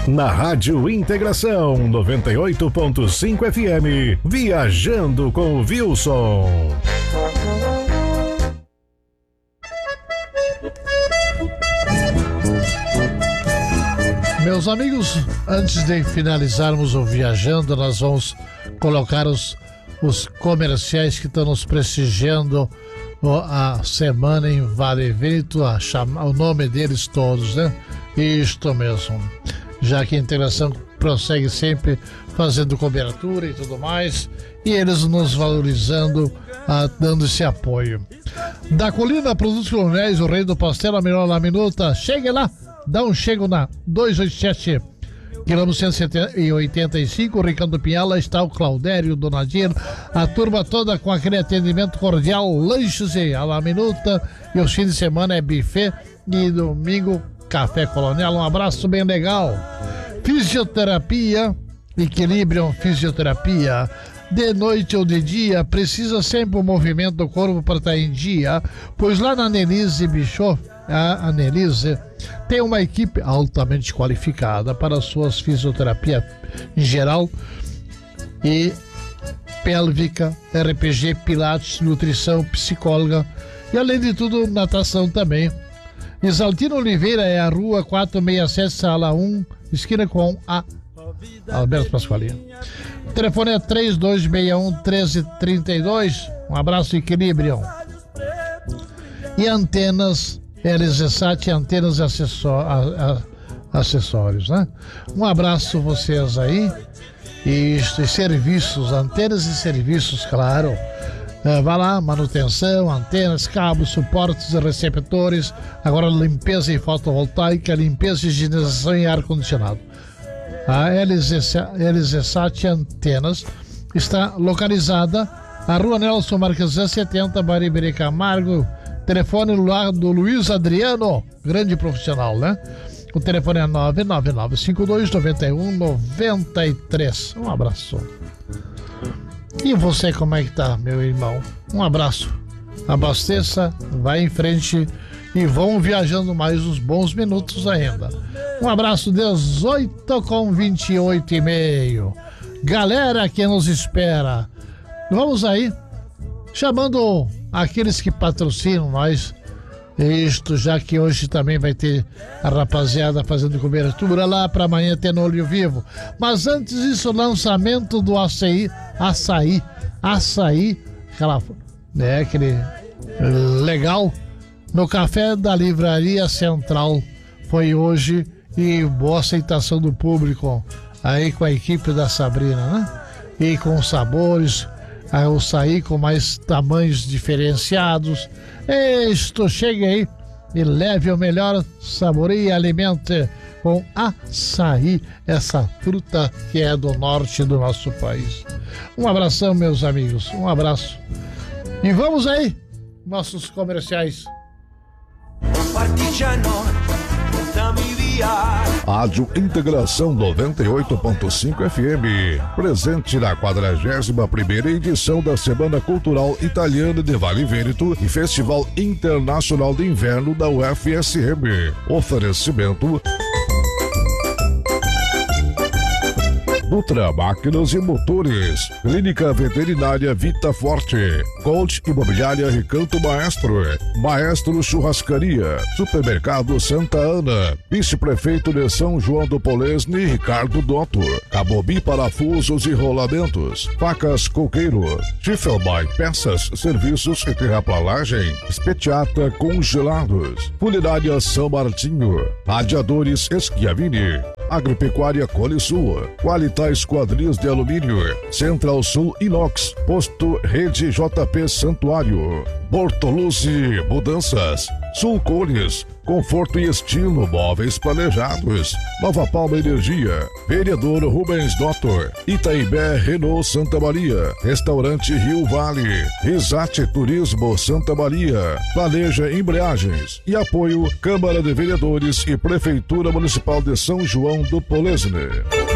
Na Rádio Integração 98.5 FM, Viajando com o Wilson. Meus amigos, antes de finalizarmos o Viajando, nós vamos colocar os comerciais que estão nos prestigiando a semana em Vale Vento, o nome deles todos, né? Isto mesmo. Já que a integração prossegue sempre fazendo cobertura e tudo mais, e eles nos valorizando, dando esse apoio. Da Colina Produtos Coloniais, o rei do pastel, a melhor na minuta. Chegue lá, dá um chego na 287 quilômetro 185, Ricardo Pinhala, está o Claudério, Donadir, a turma toda com aquele atendimento cordial, lanches e a la minuta, e os fins de semana é buffet e domingo Café Colonial. Um abraço bem legal. Fisioterapia, Equilibrium Fisioterapia, de noite ou de dia, precisa sempre o movimento do corpo para estar em dia, pois lá na Annelise Bichot, a Annelise tem uma equipe altamente qualificada para suas fisioterapias em geral e pélvica, RPG, pilates, nutrição, psicóloga e além de tudo natação também. Isaltino Oliveira é a rua 467, sala 1, esquina com a Alberto Pasqualino. O telefone é 3261-1332. Um abraço, Equilibrium. E antenas LZSAT, antenas e acessórios, né? Um abraço vocês aí. E serviços, antenas e serviços, claro. Vai lá, manutenção, antenas, cabos, suportes e receptores. Agora limpeza e fotovoltaica, limpeza, higienização e ar-condicionado. A LZSAT Antenas está localizada na Rua Nelson Marques 70, Baribiri Camargo. Telefone lá do Luiz Adriano, grande profissional, né? O telefone é 999529193. Um abraço. E você, como é que tá, meu irmão? Um abraço. Abasteça, vai em frente e vão viajando mais uns bons minutos ainda. Um abraço, 18h28. Galera que nos espera, vamos aí, chamando aqueles que patrocinam nós. Isto, já que hoje também vai ter a rapaziada fazendo cobertura lá para amanhã ter no Olho Vivo. Mas antes disso, o lançamento do açaí, aquele legal, no Café da Livraria Central. Foi hoje e boa aceitação do público aí com a equipe da Sabrina, né? E com sabores, o açaí com mais tamanhos diferenciados. Isto, chegue aí e leve o melhor, saboreie e alimente com açaí, essa fruta que é do norte do nosso país. Um abração, meus amigos, um abraço. E vamos aí, nossos comerciais. Rádio Integração 98.5 FM, presente na 41ª edição da Semana Cultural Italiana de Vale Vento e Festival Internacional de Inverno da UFSM. Oferecimento Dutra Máquinas e Motores, Clínica Veterinária Vita Forte, Coach Imobiliária Recanto Maestro, Maestro Churrascaria, Supermercado Santa Ana, Vice-Prefeito de São João do Polesne Ricardo Dotto, Cabobi Parafusos e Rolamentos, Facas Coqueiro, Schiffelbein Peças, Serviços e Terraplanagem, Espetiata Congelados, Funerária São Martinho, Radiadores Schiavini, Agropecuária Colisul, Qualitais Quadris de Alumínio, Central Sul Inox, Posto Rede JP Santuário, Bortoluzzi Mudanças, Sul Cores, conforto e estilo, móveis planejados, Nova Palma Energia, Vereador Rubens Dottor, Itaibé Renault Santa Maria, Restaurante Rio Vale, Risate Turismo Santa Maria, Planeja Embreagens e apoio Câmara de Vereadores e Prefeitura Municipal de São João do Polesne.